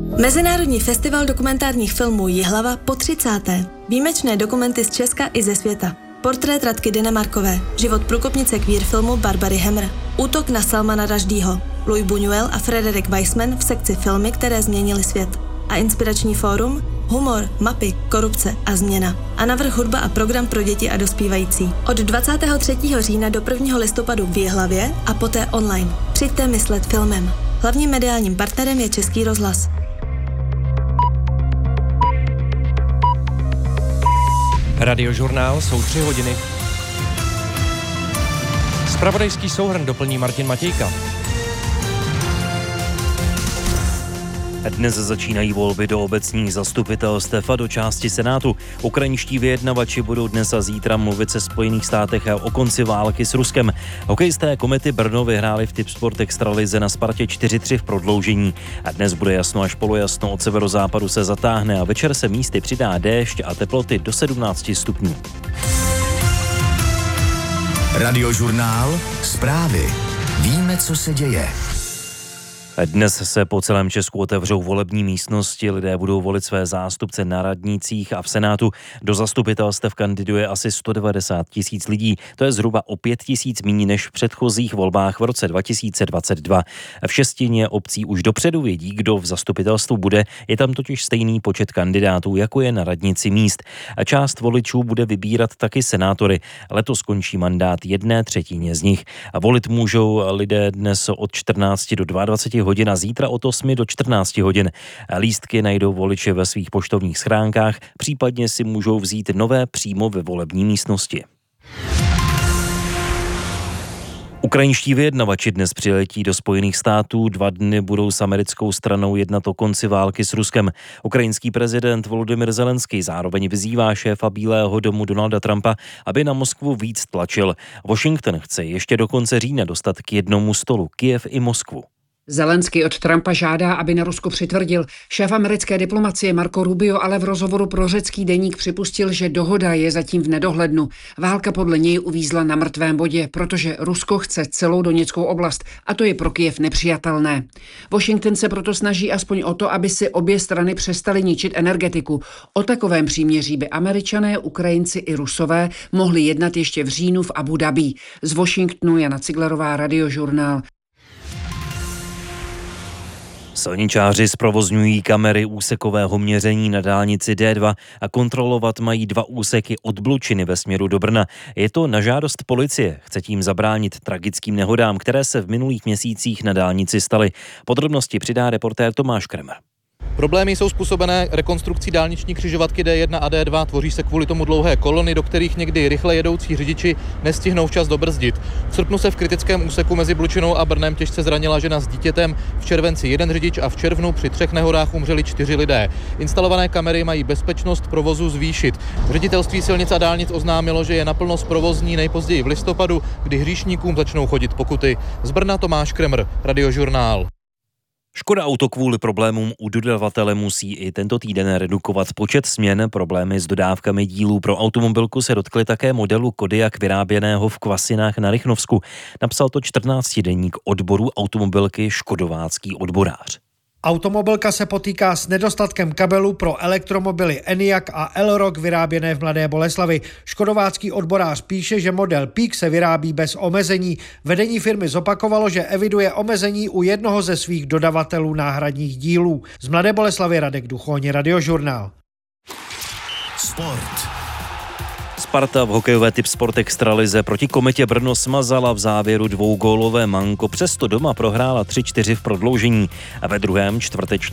Mezinárodní festival dokumentárních filmů Jihlava po 30. Výjimečné dokumenty z Česka i ze světa. Portrét Radky Dynemarkové, život průkopnice queer filmu Barbary Hemmer, útok na Salmana Rushdieho, Louis Buñuel a Frederick Weissman v sekci Filmy, které změnily svět. A inspirační fórum Humor, mapy, korupce a změna. A navrch hudba a program pro děti a dospívající. Od 23. října do 1. listopadu v Jihlavě a poté online. Přijďte myslet filmem. Hlavním mediálním partnerem je Český rozhlas. Radiožurnál jsou 3 hodiny. Zpravodajský souhrn doplní Martin Matějka. Dnes začínají volby do obecních zastupitelstev a do části Senátu. Ukrajinští vyjednavači budou dnes a zítra mluvit se Spojených státech o konci války s Ruskem. Hokejisté Komety Brno vyhráli v Tipsport Extralize na Spartě 4-3 v prodloužení. A dnes bude jasno až polojasno, od severozápadu se zatáhne a večer se místy přidá déšť a teploty do 17 stupňů. Radiožurnál, zprávy. Víme, co se děje. Dnes se po celém Česku otevřou volební místnosti, lidé budou volit své zástupce na radnicích a v Senátu. Do zastupitelstev kandiduje asi 190 000 lidí, to je zhruba o 5 000 míň než v předchozích volbách v roce 2022. V 6 obcí už dopředu vědí, kdo v zastupitelstvu bude, je tam totiž stejný počet kandidátů, jako je na radnici míst. A část voličů bude vybírat taky senátory. Letos končí mandát 1/3 z nich. A volit můžou lidé dnes od 14 do 22 hodin a zítra od 8 do 14 hodin. Lístky najdou voliči ve svých poštovních schránkách, případně si můžou vzít nové přímo ve volební místnosti. Ukrajinští vyjednavači dnes přiletí do Spojených států. 2 dny budou s americkou stranou jednat o konci války s Ruskem. Ukrajinský prezident Volodymyr Zelenský zároveň vyzývá šéfa Bílého domu Donalda Trumpa, aby na Moskvu víc tlačil. Washington chce ještě do konce října dostat k jednomu stolu Kyjev i Moskvu. Zelenský od Trumpa žádá, aby na Rusko přitvrdil. Šéf americké diplomacie Marco Rubio ale v rozhovoru pro řecký deník připustil, že dohoda je zatím v nedohlednu. Válka podle něj uvízla na mrtvém bodě, protože Rusko chce celou Doněckou oblast a to je pro Kyjev nepřijatelné. Washington se proto snaží aspoň o to, aby si obě strany přestaly ničit energetiku. O takovém příměří by Američané, Ukrajinci i Rusové mohli jednat ještě v říjnu v Abu Dhabi. Z Washingtonu Jana Ciglerová, Radiožurnál. Silničáři zprovozňují kamery úsekového měření na dálnici D2 a kontrolovat mají 2 úseky od Blučiny ve směru do Brna. Je to na žádost policie. Chce tím zabránit tragickým nehodám, které se v minulých měsících na dálnici staly. Podrobnosti přidá reportér Tomáš Kremer. Problémy jsou způsobené rekonstrukcí dálniční křižovatky D1 a D2. Tvoří se kvůli tomu dlouhé kolony, do kterých někdy rychle jedoucí řidiči nestihnou včas dobrzdit. V srpnu se v kritickém úseku mezi Blučinou a Brnem těžce zranila žena s dítětem, v červenci 1 řidič a v červnu při 3 nehodách umřeli 4 lidé. Instalované kamery mají bezpečnost provozu zvýšit. Ředitelství silnic a dálnic oznámilo, že je naplno zprovozní nejpozději v listopadu, kdy hříšníkům začnou chodit pokuty. Z Brna Tomáš Kremer, Radiožurnál. Škoda Auto kvůli problémům u dodavatele musí i tento týden redukovat počet směn. Problémy s dodávkami dílů pro automobilku se dotkly také modelu Kodiaq vyráběného v Kvasinách na Rychnovsku. Napsal to 14denník odboru automobilky Škodovácký odborář. Automobilka se potýká s nedostatkem kabelů pro elektromobily Enyaq a Elrock vyráběné v Mladé Boleslavi. Škodovácký odborář píše, že model Peak se vyrábí bez omezení. Vedení firmy zopakovalo, že eviduje omezení u jednoho ze svých dodavatelů náhradních dílů. Z Mladé Boleslavy Radek Duchoň, Radiožurnál. Sport. Sparta v hokejové Tipsport Extralize proti Kometě Brno smazala v závěru 2gólové manko, přesto doma prohrála 3-4 v prodloužení a ve druhém čtvrtečním